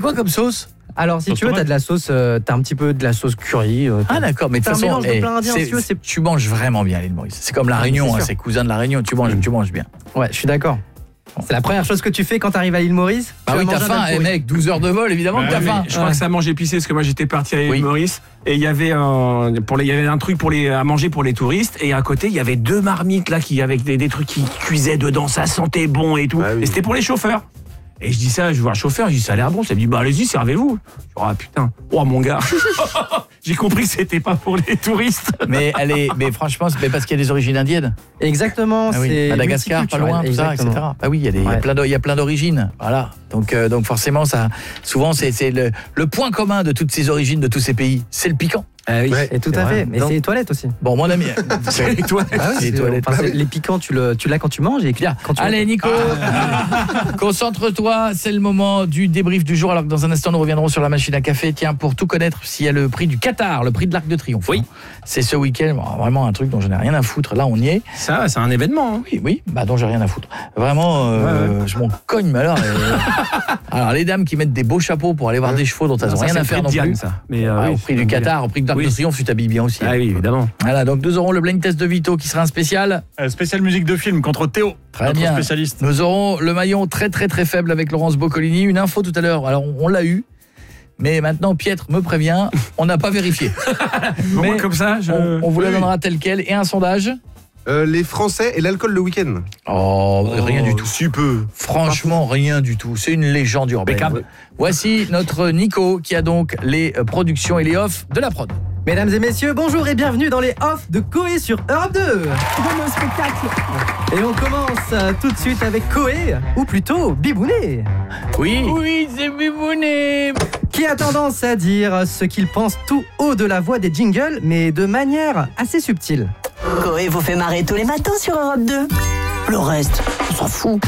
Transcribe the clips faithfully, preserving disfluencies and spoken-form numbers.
quoi comme sauce ? Alors, si Sauce tu veux, tomate. t'as de la sauce, euh, t'as un petit peu de la sauce curry. Euh, Ah d'accord, mais de C'est toute un façon, mélange de eh, plein d'Indiens, c'est- si tu veux, c'est- tu manges vraiment bien à l'île Maurice. C'est comme la Ah, Réunion, c'est hein, sûr. c'est cousin de la Réunion, tu manges, tu manges bien. Ouais, je suis d'accord. C'est la première chose que tu fais quand t'arrives à l'île Maurice. Bah tu oui, vas t'as manger un faim, bal eh pourri. mec, douze heures de vol, évidemment que Ouais, t'as mais faim. je crois Ouais. que ça a mangé épicé parce que moi j'étais parti à l'île Oui. Maurice et il y avait un pour les il y avait un truc pour les à manger pour les touristes et à côté il y avait deux marmites là qui avec des, des trucs qui cuisaient dedans, ça sentait bon et tout. Ah oui. Et c'était pour les chauffeurs. Et je dis ça, je vois le chauffeur, je dis ça a l'air bon, ça me dit bah allez-y, servez-vous. Je dis, ah putain, oh mon gars. J'ai compris que c'était pas pour les touristes. Mais elle est, mais franchement, c'est mais parce qu'il y a des origines indiennes. Exactement, Ah oui, c'est Madagascar, pas loin, tout ça, et multiculturel, cetera. Ah oui, il y a des, il y a Ouais. plein de- il y a plein d'origines, voilà. Donc, euh, donc forcément, ça, souvent, c'est, c'est le, le point commun de toutes ces origines, de tous ces pays, c'est le piquant. Ah oui. Et tout C'est à vrai. fait, mais Donc- c'est les toilettes aussi. Bon, mon ami, C'est les toilettes. Ah ouais, Les c'est- toilettes. enfin, Bah c'est- oui. les piquants, tu, le, tu l'as quand tu manges et Bien. quand tu Allez, Nico, concentre-toi. C'est le moment du débrief du jour. Alors que dans un instant, nous reviendrons sur la machine à café. Tiens, pour tout connaître, s'il y a le prix du Qatar, le prix de l'Arc de Triomphe. Oui. C'est ce week-end. Bon, vraiment un truc dont je n'ai rien à foutre. Là, on y est. Ça, c'est un événement. Hein. Oui, oui, bah dont j'ai rien à foutre. Vraiment, euh, Ouais, je m'en cogne, mais alors. euh, alors, les dames qui mettent des beaux chapeaux pour aller voir des chevaux dont elles n'ont Ça, rien c'est à le faire prix non de Diane, plus. ça. Mais euh, Ah, oui, au prix c'est du bien. Qatar, au prix de l'Arc Oui. de Triomphe, tu t'habilles bien aussi. Ah oui, évidemment. Voilà, donc nous aurons le blind test de Vito qui sera un spécial. Euh, spécial musique de film contre Théo, Très notre bien. spécialiste. Nous aurons le maillon très très très faible avec Laurence Boccolini. Une info tout à l'heure, alors on, on l'a eu, mais maintenant Pietre me prévient, on n'a pas vérifié. Moi, Mais comme ça, je... on, on vous la Oui. donnera tel quel. Et un sondage. Euh, les Français et l'alcool le week-end. Oh, rien du tout. Si peu. Franchement, rien du tout. C'est une légende urbaine. Impeccable. Voici notre Nico qui a donc les euh, productions et les offs de la prod. Mesdames et messieurs, bonjour et bienvenue dans les offs de Coé sur Europe deux. Bon spectacle. Et on commence euh, tout de suite avec Coé, ou plutôt Bibounet, Oui. Oui, c'est Bibounet. qui a tendance à dire ce qu'il pense tout haut de la voix des jingles, mais de manière assez subtile. Coé vous fait marrer tous les matins sur Europe deux. Le reste, on s'en fout.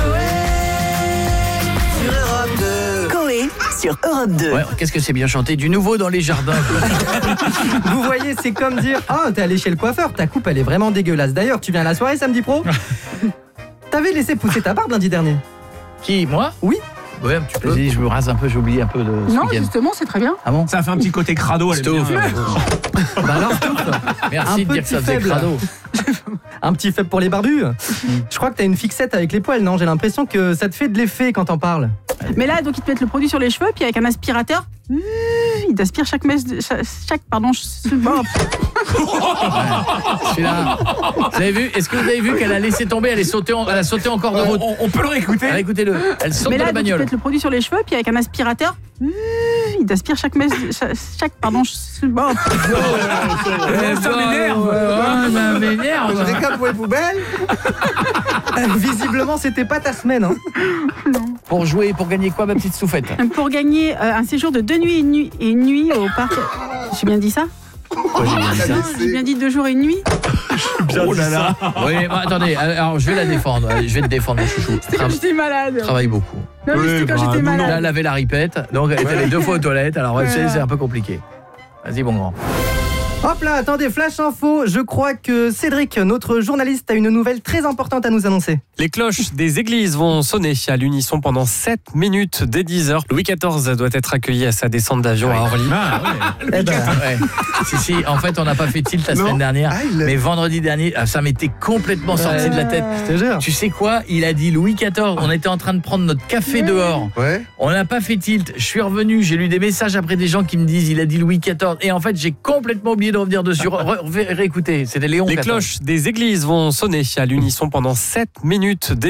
Coé sur Europe deux. Ouais, qu'est-ce que c'est bien chanté. Du nouveau dans les jardins. Vous voyez, c'est comme dire « Ah, t'es allé chez le coiffeur, ta coupe elle est vraiment dégueulasse. D'ailleurs, tu viens à la soirée samedi pro ?» T'avais laissé pousser ta barbe lundi dernier. Qui, moi? Oui. Ouais, un petit peu. Je me rase un peu, j'ai oublié un peu de ce Non, week-end. justement, c'est très bien. Ah bon? Ça fait un petit côté crado. elle est Stouff. bien. Bah alors, Stouff, Merci Un de dire que ça petit faisait faible. crado. un petit faible pour les barbus. Je crois que t'as une fixette avec les poils, non? J'ai l'impression que ça te fait de l'effet quand t'en parles. Mais là, donc, ils te mettent le produit sur les cheveux, puis avec un aspirateur, euh, il t'aspire chaque mèche, de- chaque, chaque- pardon, je- bon, Celui-là. Vous avez vu? Est-ce que vous avez vu qu'elle a laissé tomber? Elle est sautée, en- elle a sauté encore de route. On, on peut le réécouter. Allez, écoutez-le. Elle saute mais de là, la donc, ils te bagnole. mettent le produit sur les cheveux, puis avec un aspirateur, euh, il t'aspire chaque mèche, de- chaque, chaque- pardon, je- bon, Eh, ça bon, m'énerve. ouais, ouais, ça m'énerve. Des cas pour les poubelles. Euh, Visiblement, c'était pas ta semaine. Hein. Pour jouer, pour gagner quoi, ma petite souffette? pour gagner euh, un séjour de deux nuits et une nuit, et une nuit au parc. J'ai bien dit ça? Pourquoi j'ai dit ça? Non, j'ai bien dit deux jours et une nuit. Oh là là. Oui, bah, attendez, alors je vais la défendre. Je vais te défendre, mon chouchou. C'était quand Tra- j'étais malade. Travaille beaucoup. Non, mais c'était quand bah, j'étais nous, malade. Là, elle avait la ripette, donc elle était allée deux fois aux toilettes. Alors, Ouais. c'est c'est un peu compliqué. Vas-y, bon grand. Hop là, attendez, flash info. Je crois que Cédric, notre journaliste, a une nouvelle très importante à nous annoncer. Les cloches des églises vont sonner à l'unisson pendant sept minutes dès dix heures. Louis quatorze doit être accueilli à sa descente d'avion à Orly. Ah, ouais. Eh ben, Ouais. si, si, en fait, on n'a pas fait tilt la Non. semaine dernière, Ah, il a- mais vendredi dernier, ah, ça m'était complètement sorti de la tête. je te jure. Tu sais quoi? Il a dit Louis quatorze. On était en train de prendre notre café dehors. Ouais. On n'a pas fait tilt. Je suis revenu, j'ai lu des messages après des gens qui me disent il a dit Louis quatorze. Et en fait, j'ai complètement oublié de revenir dessus. Re- re- réécoutez, c'était Léon Les quatorze. cloches des églises vont sonner à l'unisson pendant sept minutes dès